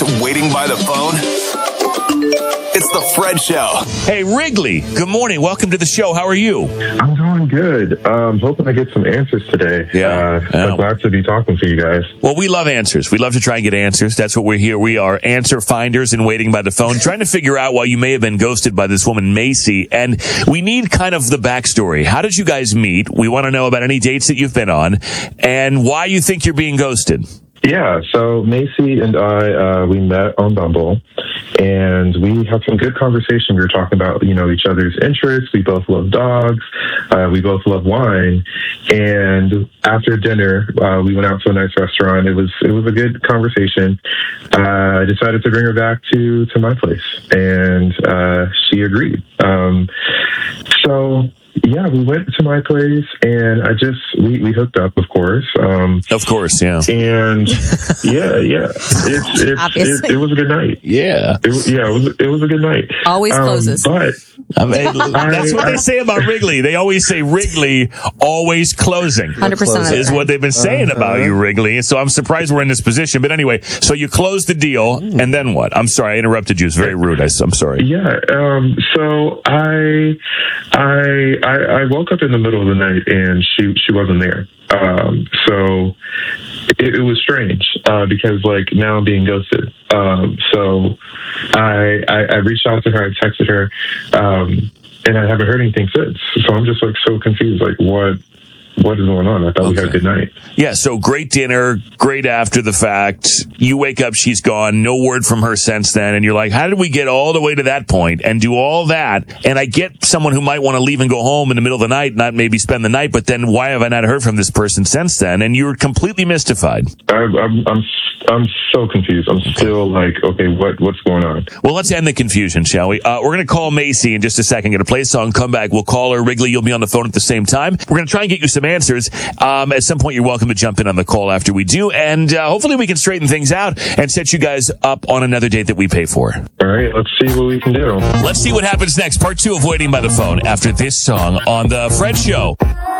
waiting by the phone? It's the Fred Show. Hey, Wrigley, good morning. Welcome to the show. How are you? I'm doing good. Hoping I get some answers today. I'm glad to be talking to you guys. Well, we love answers. We love to try and get answers. That's what we're here. We are answer finders and waiting by the phone, trying to figure out why you may have been ghosted by this woman, Macy. And we need kind of the backstory. How did you guys meet? We want to know about any dates that you've been on and why you think you're being ghosted. Yeah, so Macy and I, we met on Bumble, and we had some good conversation. We were talking about, each other's interests. We both love dogs. We both love wine. And after dinner, we went out to a nice restaurant. It was a good conversation. I decided to bring her back to my place, and she agreed. Yeah, we went to my place, and we hooked up, of course. Of course, yeah. And yeah, it was a good night. Yeah, it was a good night. Always closes. But that's what they say about Wrigley. They always say Wrigley always closing. 100% is what they've been saying about you, Wrigley. So I'm surprised we're in this position. But anyway, so you closed the deal, and then what? I'm sorry, I interrupted you. It's very rude. I'm sorry. Yeah. So I woke up in the middle of the night and she wasn't there. So it was strange, because now I'm being ghosted. So I reached out to her, I texted her, and I haven't heard anything since. So I'm just so confused, what is going on? I thought we had a good night. Yeah, so great dinner, great after the fact. You wake up, she's gone, no word from her since then, and you're like, how did we get all the way to that point and do all that? And I get someone who might want to leave and go home in the middle of the night, not maybe spend the night, but then why have I not heard from this person since then? And you're completely mystified. I'm so confused. I'm still okay, what's going on? Well, let's end the confusion, shall we? We're going to call Macy in just a second. Going to play a song, come back. We'll call her. Wrigley, you'll be on the phone at the same time. We're going to try and get you some answers. At some point, you're welcome to jump in on the call after we do. And hopefully we can straighten things out and set you guys up on another date that we pay for. All right, let's see what we can do. Let's see what happens next. Part 2 of Waiting by the Phone after this song on The Fred Show.